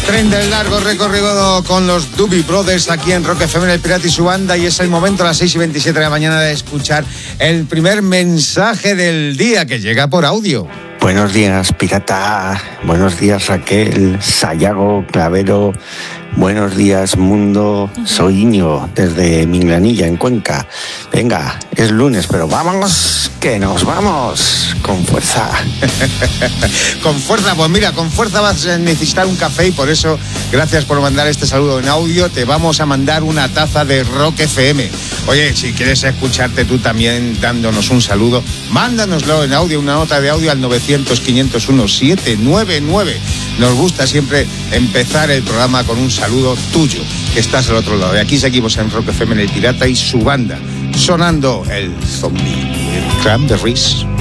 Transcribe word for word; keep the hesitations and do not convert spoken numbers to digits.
Tren del largo recorrido con los Doobie Brothers aquí en Rock F M, El Pirata y su banda, y es el momento a las seis y veintisiete de la mañana de escuchar el primer mensaje del día que llega por audio. Buenos días, Pirata. Buenos días, Raquel, Sayago, Clavero. Buenos días, mundo. Soy Iñigo, desde Minglanilla, en Cuenca. Venga, es lunes, pero vamos, que nos vamos. Con fuerza. Con fuerza, pues mira, con fuerza vas a necesitar un café y por eso, gracias por mandar este saludo en audio. Te vamos a mandar una taza de Rock F M. Oye, si quieres escucharte tú también dándonos un saludo, mándanoslo en audio, una nota de audio al novecientos, quinientos uno, setecientos noventa y nueve. Nos gusta siempre empezar el programa con un saludo tuyo, que estás al otro lado. Y aquí seguimos en Rock F M, El Pirata y su banda, sonando el zombie, el Cranberries.